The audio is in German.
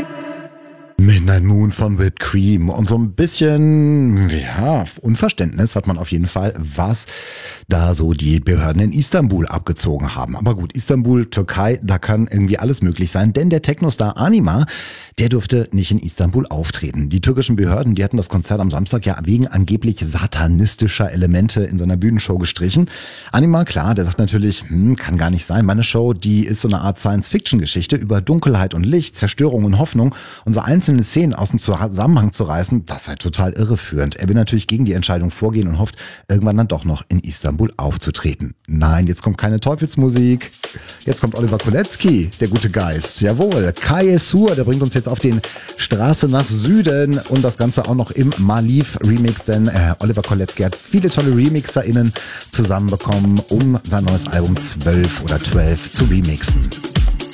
Midnight Moon von Whipped Cream. Und so ein bisschen, Unverständnis hat man auf jeden Fall, was da so die Behörden in Istanbul abgezogen haben. Aber gut, Istanbul, Türkei, da kann irgendwie alles möglich sein, denn der Technostar Anima, der durfte nicht in Istanbul auftreten. Die türkischen Behörden, die hatten das Konzert am Samstag ja wegen angeblich satanistischer Elemente in seiner Bühnenshow gestrichen. Anima, klar, der sagt natürlich, kann gar nicht sein. Meine Show, die ist so eine Art Science-Fiction-Geschichte über Dunkelheit und Licht, Zerstörung und Hoffnung. Und so einzelne Szenen aus dem Zusammenhang zu reißen, das sei total irreführend. Er will natürlich gegen die Entscheidung vorgehen und hofft, irgendwann dann doch noch in Istanbul aufzutreten. Nein, jetzt kommt keine Teufelsmusik. Jetzt kommt Oliver Kolecki, der gute Geist. Jawohl, Kai Sur, der bringt uns jetzt auf den Straße nach Süden und das Ganze auch noch im Maliv Remix, denn Oliver Kolecki hat viele tolle RemixerInnen zusammenbekommen, um sein neues Album 12 zu remixen.